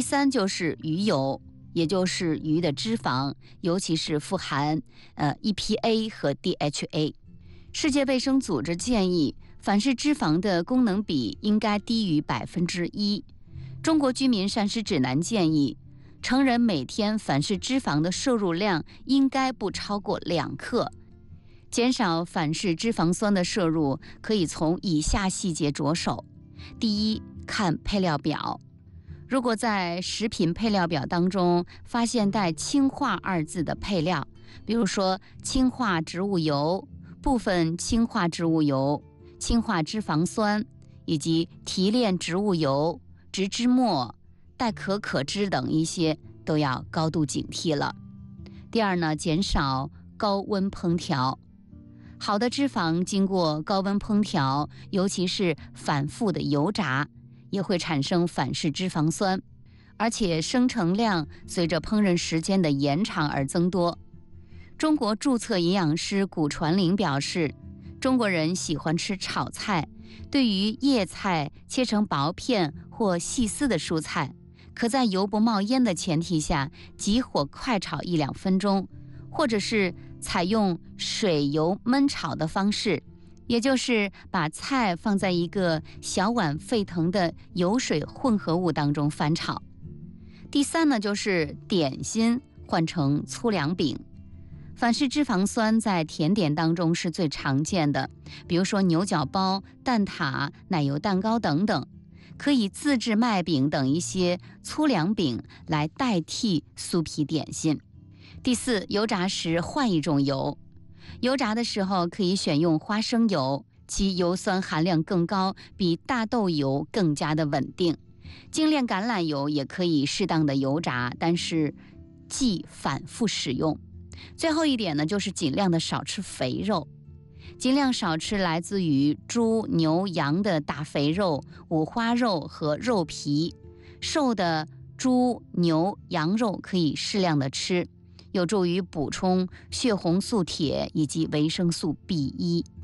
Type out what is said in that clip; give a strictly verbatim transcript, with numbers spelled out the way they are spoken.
三就是鱼油，也就是鱼的脂肪，尤其是富含呃 E P A 和 D H A。 世界卫生组织建议反式脂肪的功能比应该低于百分之一。中国居民膳食指南建议，成人每天反式脂肪的摄入量应该不超过两克。减少反式脂肪酸的摄入可以从以下细节着手。第一，看配料表。如果在食品配料表当中发现带氢化二字的配料，比如说氢化植物油、部分氢化植物油、氢化脂肪酸以及提炼植物油、植脂末、代可可脂等一些，都要高度警惕了。第二呢，减少高温烹调。好的脂肪经过高温烹调，尤其是反复的油炸，也会产生反式脂肪酸，而且生成量随着烹饪时间的延长而增多。中国注册营养师古传林表示，中国人喜欢吃炒菜，对于叶菜切成薄片或细丝的蔬菜，可在油不冒烟的前提下急火快炒一两分钟，或者是采用水油焖炒的方式，也就是把菜放在一个小碗沸腾的油水混合物当中翻炒。第三呢，就是点心换成粗粮饼。反式脂肪酸在甜点当中是最常见的，比如说牛角包、蛋挞、奶油蛋糕等等，可以自制麦饼等一些粗粮饼来代替酥皮点心。第四，油炸时换一种油。油炸的时候可以选用花生油，其油酸含量更高，比大豆油更加的稳定。精炼橄榄油也可以适当的油炸，但是忌反复使用。最后一点呢，就是尽量的少吃肥肉，尽量少吃来自于猪、牛、羊的大肥肉、五花肉和肉皮。瘦的猪、牛、羊肉可以适量的吃，有助于补充血红素铁以及维生素 B 一。